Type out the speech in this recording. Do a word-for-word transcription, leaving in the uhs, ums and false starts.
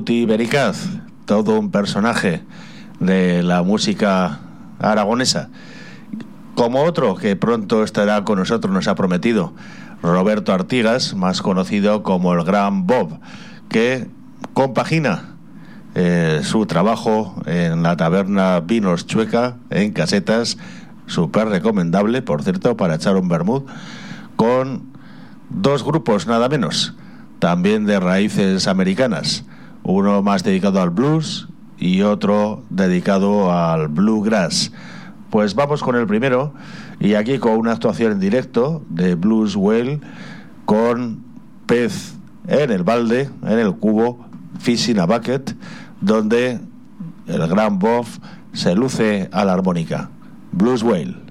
Guti Bericaz, todo un personaje de la música aragonesa, como otro que pronto estará con nosotros, nos ha prometido, Roberto Artigas, más conocido como el Gran Bob, que compagina eh, su trabajo en la taberna Vinos Chueca, en Casetas, súper recomendable, por cierto, para echar un vermut, con dos grupos nada menos, también de raíces americanas, uno más dedicado al blues y otro dedicado al bluegrass. Pues vamos con el primero, y aquí con una actuación en directo de Blues Whale con Pez en el balde, en el cubo, Fish in a Bucket, donde el Gran Bob se luce a la armónica. Blues Whale.